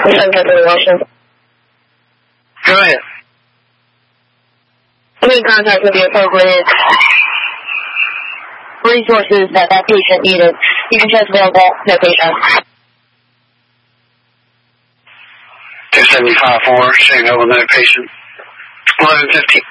Go ahead. I'm in contact with the appropriate resources that patient needed. You can just available, no patient. 275-4, saying no patient. 11:15.